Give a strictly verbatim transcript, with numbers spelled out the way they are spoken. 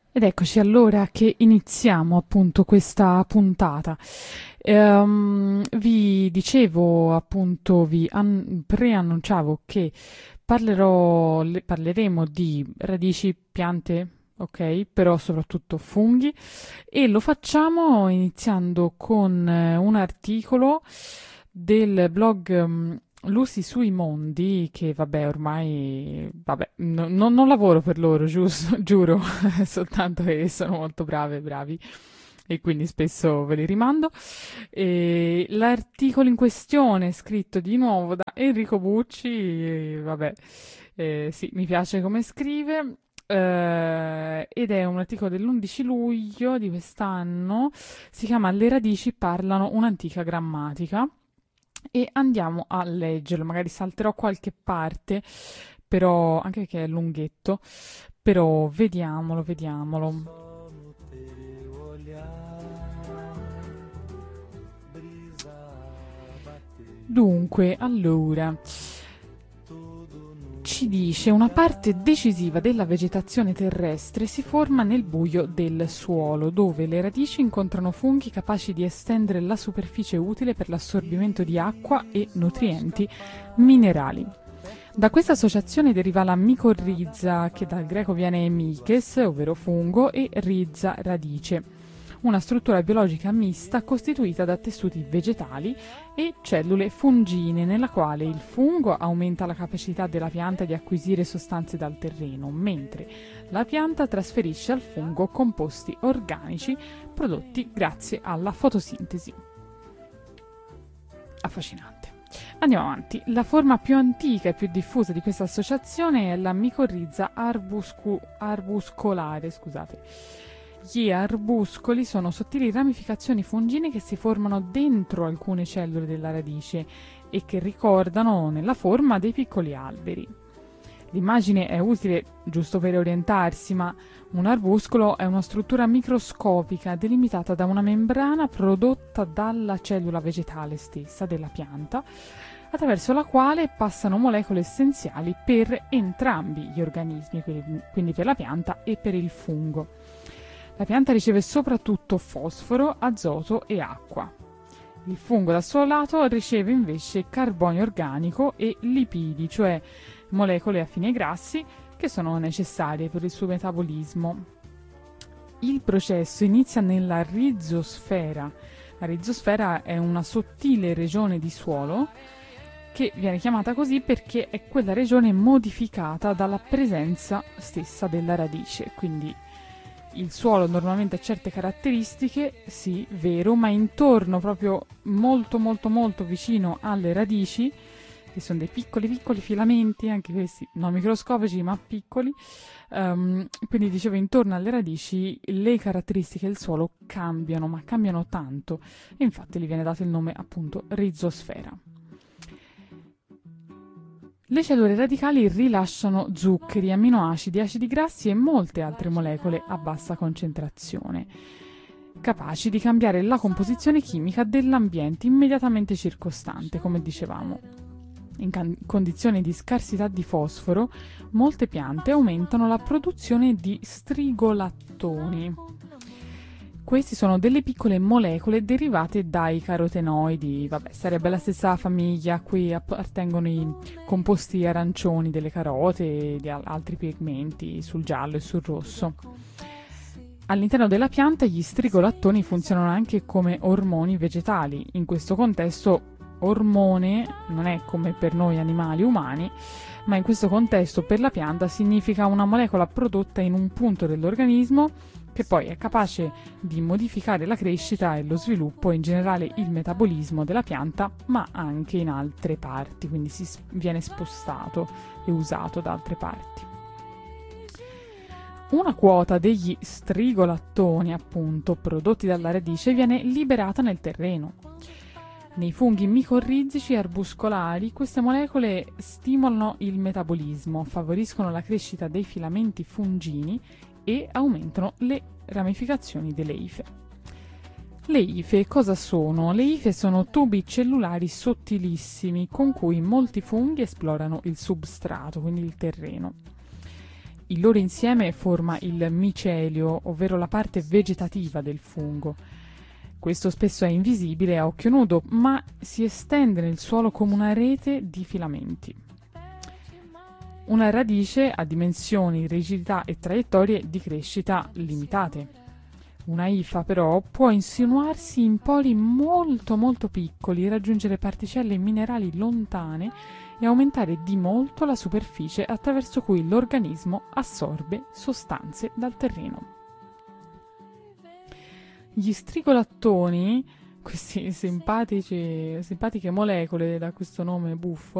Ed eccoci allora che iniziamo appunto questa puntata. Ehm, vi dicevo appunto, vi an- preannunciavo che parlerò, le- parleremo di radici, piante, ok? Però soprattutto funghi e lo facciamo iniziando con eh, un articolo del blog mm, Lucy sui mondi, che vabbè ormai, vabbè, no- no- non lavoro per loro, giusto, giuro, soltanto che sono molto brave e bravi e quindi spesso ve li rimando. E l'articolo in questione è scritto di nuovo da Enrico Bucci, e vabbè, eh, sì, mi piace come scrive. Eh, ed è un articolo dell'undici luglio di quest'anno, si chiama Le radici parlano un'antica grammatica e andiamo a leggerlo, magari salterò qualche parte, però anche perché è lunghetto, però vediamolo, vediamolo. Dunque, allora, ci dice una parte decisiva della vegetazione terrestre si forma nel buio del suolo, dove le radici incontrano funghi capaci di estendere la superficie utile per l'assorbimento di acqua e nutrienti minerali. Da questa associazione deriva la micorrizza, che dal greco viene miches, ovvero fungo, e rizza, radice, una struttura biologica mista costituita da tessuti vegetali e cellule fungine, nella quale il fungo aumenta la capacità della pianta di acquisire sostanze dal terreno, mentre la pianta trasferisce al fungo composti organici prodotti grazie alla fotosintesi. Affascinante. Andiamo avanti. La forma più antica e più diffusa di questa associazione è la micorrizza arbuscu- arbuscolare, scusate. Gli arbuscoli sono sottili ramificazioni fungine che si formano dentro alcune cellule della radice e che ricordano nella forma dei piccoli alberi. L'immagine è utile giusto per orientarsi, ma un arbuscolo è una struttura microscopica delimitata da una membrana prodotta dalla cellula vegetale stessa della pianta, attraverso la quale passano molecole essenziali per entrambi gli organismi, quindi per la pianta e per il fungo. La pianta riceve soprattutto fosforo, azoto e acqua. Il fungo dal suo lato riceve invece carbonio organico e lipidi, cioè molecole affini ai grassi che sono necessarie per il suo metabolismo. Il processo inizia nella rizosfera. La rizosfera è una sottile regione di suolo che viene chiamata così perché è quella regione modificata dalla presenza stessa della radice, quindi il suolo normalmente ha certe caratteristiche, sì, vero, ma intorno, proprio molto molto molto vicino alle radici, che sono dei piccoli piccoli filamenti, anche questi non microscopici ma piccoli, um, quindi dicevo intorno alle radici le caratteristiche del suolo cambiano, ma cambiano tanto, e infatti gli viene dato il nome appunto rizosfera. Le cellule radicali rilasciano zuccheri, amminoacidi, acidi grassi e molte altre molecole a bassa concentrazione, capaci di cambiare la composizione chimica dell'ambiente immediatamente circostante, come dicevamo. In can- condizioni di scarsità di fosforo, molte piante aumentano la produzione di strigolattoni. Questi sono delle piccole molecole derivate dai carotenoidi, vabbè, sarebbe la stessa famiglia a cui appartengono i composti arancioni delle carote e di al- altri pigmenti sul giallo e sul rosso. All'interno della pianta gli strigolattoni funzionano anche come ormoni vegetali. In questo contesto ormone non è come per noi animali umani, ma in questo contesto per la pianta significa una molecola prodotta in un punto dell'organismo che poi è capace di modificare la crescita e lo sviluppo e in generale il metabolismo della pianta, ma anche in altre parti, quindi si viene spostato e usato da altre parti. Una quota degli strigolattoni, appunto, prodotti dalla radice viene liberata nel terreno. Nei funghi micorrizici arbuscolari queste molecole stimolano il metabolismo, favoriscono la crescita dei filamenti fungini e aumentano le ramificazioni delle ife. Le ife cosa sono? Le ife sono tubi cellulari sottilissimi con cui molti funghi esplorano il substrato, quindi il terreno. Il loro insieme forma il micelio, ovvero la parte vegetativa del fungo. Questo spesso è invisibile a occhio nudo, ma si estende nel suolo come una rete di filamenti. Una radice ha dimensioni, rigidità e traiettorie di crescita limitate. Una ifa però può insinuarsi in poli molto molto piccoli, raggiungere particelle minerali lontane e aumentare di molto la superficie attraverso cui l'organismo assorbe sostanze dal terreno. Gli strigolattoni, queste simpatici, simpatiche molecole da questo nome buffo,